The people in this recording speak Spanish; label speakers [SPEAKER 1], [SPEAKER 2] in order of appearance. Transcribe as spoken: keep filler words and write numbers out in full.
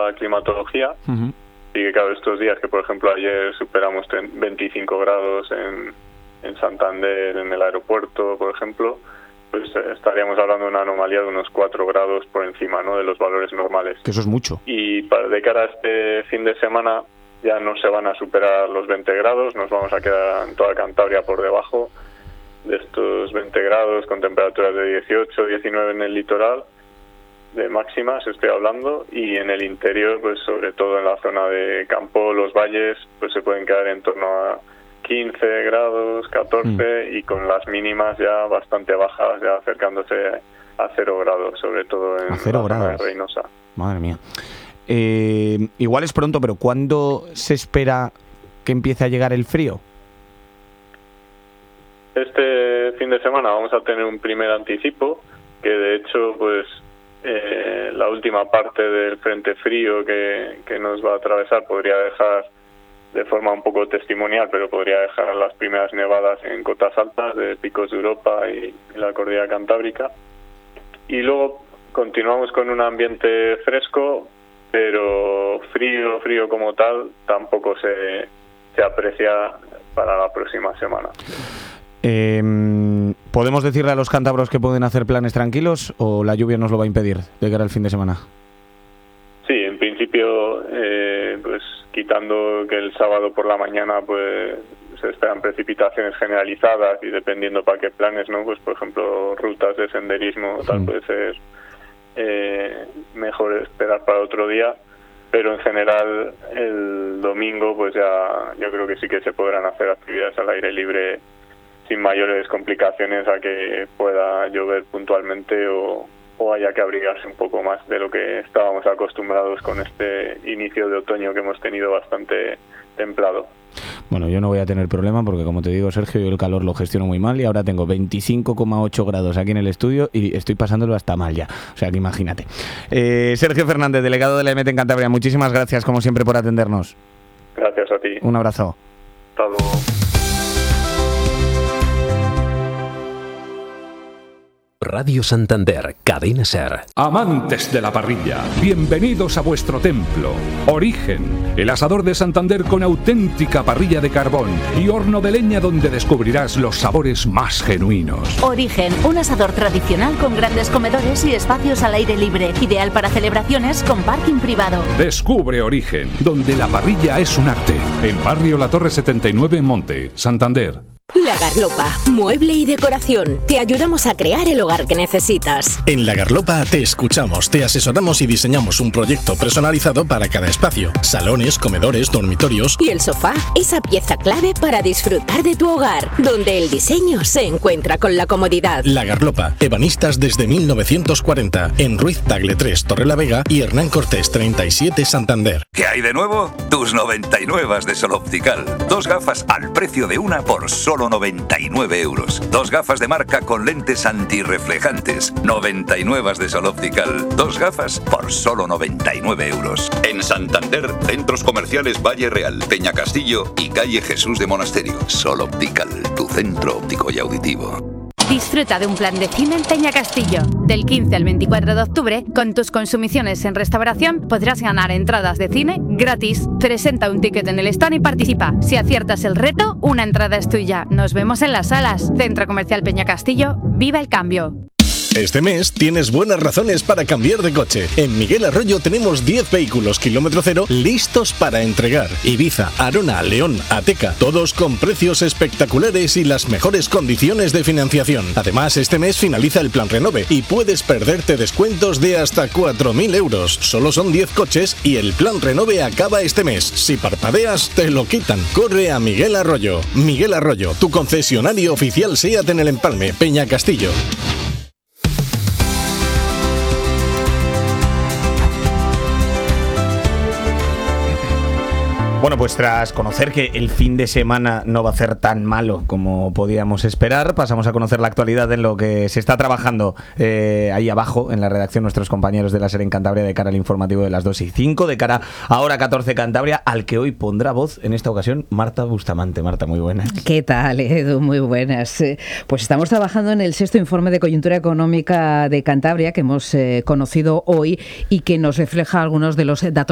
[SPEAKER 1] la climatología.
[SPEAKER 2] Uh-huh.
[SPEAKER 1] Y que claro, estos días que por ejemplo ayer superamos veinticinco grados en, en Santander, en el aeropuerto, por ejemplo, pues estaríamos hablando de una anomalía de unos cuatro grados por encima, ¿no?, de los valores normales.
[SPEAKER 2] Que eso es mucho.
[SPEAKER 1] Y para, de cara a este fin de semana ya no se van a superar los veinte grados, nos vamos a quedar en toda Cantabria por debajo de estos veinte grados, con temperaturas de dieciocho, diecinueve en el litoral, de máximas estoy hablando, y en el interior, pues sobre todo en la zona de campo, los valles, pues se pueden quedar en torno a quince grados, catorce, mm. y con las mínimas ya bastante bajas, ya acercándose a cero grados, sobre todo en
[SPEAKER 2] a cero
[SPEAKER 1] la zona
[SPEAKER 2] grados.
[SPEAKER 1] de Reynosa.
[SPEAKER 2] Madre mía. Eh, igual es pronto, pero ¿cuándo se espera que empiece a llegar el frío?
[SPEAKER 1] Este fin de semana vamos a tener un primer anticipo, que de hecho, pues eh, la última parte del frente frío que, que nos va a atravesar podría dejar de forma un poco testimonial, pero podría dejar las primeras nevadas en cotas altas de picos de Europa y, y la cordillera cantábrica. Y luego continuamos con un ambiente fresco, pero frío, frío como tal, tampoco se, se aprecia para la próxima semana.
[SPEAKER 2] Eh, ¿Podemos decirle a los cántabros que pueden hacer planes tranquilos o la lluvia nos lo va a impedir de cara al fin de semana?
[SPEAKER 1] Sí, en principio, eh, pues quitando que el sábado por la mañana pues se esperan precipitaciones generalizadas y dependiendo para qué planes, ¿no? Pues por ejemplo rutas de senderismo tal mm. puede ser eh, mejor esperar para otro día, pero en general el domingo pues ya yo creo que sí que se podrán hacer actividades al aire libre sin mayores complicaciones a que pueda llover puntualmente o, o haya que abrigarse un poco más de lo que estábamos acostumbrados con este inicio de otoño que hemos tenido bastante templado.
[SPEAKER 2] Bueno, yo no voy a tener problema porque, como te digo, Sergio, yo el calor lo gestiono muy mal y ahora tengo veinticinco coma ocho grados aquí en el estudio y estoy pasándolo hasta mal ya. O sea, que imagínate. Eh, Sergio Fernández, delegado de la E M E T en Cantabria, muchísimas gracias, como siempre, por atendernos.
[SPEAKER 1] Gracias a ti.
[SPEAKER 2] Un abrazo.
[SPEAKER 1] Hasta luego.
[SPEAKER 3] Radio Santander, Cadena SER.
[SPEAKER 4] Amantes de la parrilla, bienvenidos a vuestro templo. Origen, el asador de Santander con auténtica parrilla de carbón y horno de leña donde descubrirás los sabores más genuinos.
[SPEAKER 5] Origen, un asador tradicional con grandes comedores y espacios al aire libre, ideal para celebraciones con parking privado.
[SPEAKER 4] Descubre Origen, donde la parrilla es un arte. En Barrio La Torre setenta y nueve en Monte, Santander.
[SPEAKER 6] La Garlopa, mueble y decoración. Te ayudamos a crear el hogar que necesitas.
[SPEAKER 7] En La Garlopa te escuchamos, te asesoramos y diseñamos un proyecto personalizado para cada espacio. Salones, comedores, dormitorios.
[SPEAKER 6] Y el sofá, esa pieza clave para disfrutar de tu hogar, donde el diseño se encuentra con la comodidad.
[SPEAKER 7] La Garlopa, ebanistas desde mil novecientos cuarenta, en Ruiz Tagle tres, Torrelavega y Hernán Cortés treinta y siete, Santander.
[SPEAKER 8] ¿Qué hay de nuevo? Tus noventa y nueve de Sol Optical. Dos gafas al precio de una por solo noventa y nueve euros. Dos gafas de marca con lentes antirreflejantes. noventa y nueve de Sol Optical. Dos gafas por solo noventa y nueve euros. En Santander, centros comerciales Valle Real, Peña Castillo y calle Jesús de Monasterio. Sol Optical, tu centro óptico y auditivo.
[SPEAKER 9] Disfruta de un plan de cine en Peña Castillo. Del quince al veinticuatro de octubre, con tus consumiciones en restauración, podrás ganar entradas de cine gratis. Presenta un ticket en el stand y participa. Si aciertas el reto, una entrada es tuya. Nos vemos en las salas. Centro Comercial Peña Castillo. ¡Viva el cambio!
[SPEAKER 7] Este mes tienes buenas razones para cambiar de coche. En Miguel Arroyo tenemos diez vehículos kilómetro cero listos para entregar. Ibiza, Arona, León, Ateca, todos con precios espectaculares y las mejores condiciones de financiación. Además, este mes finaliza el plan Renove y puedes perderte descuentos de hasta cuatro mil euros. Solo son diez coches y el plan Renove acaba este mes. Si parpadeas, te lo quitan. Corre a Miguel Arroyo. Miguel Arroyo, tu concesionario oficial SEAT en el Empalme, Peña Castillo.
[SPEAKER 2] Bueno, pues tras conocer que el fin de semana no va a ser tan malo como podíamos esperar, pasamos a conocer la actualidad en lo que se está trabajando eh, ahí abajo en la redacción nuestros compañeros de la SER en Cantabria de cara al informativo de las dos y cinco, de cara a Hora catorce Cantabria, al que hoy pondrá voz en esta ocasión Marta Bustamante. Marta, muy buenas.
[SPEAKER 10] ¿Qué tal, Edu? Muy buenas. Pues estamos trabajando en el sexto informe de coyuntura económica de Cantabria que hemos eh, conocido hoy y que nos refleja algunos de los datos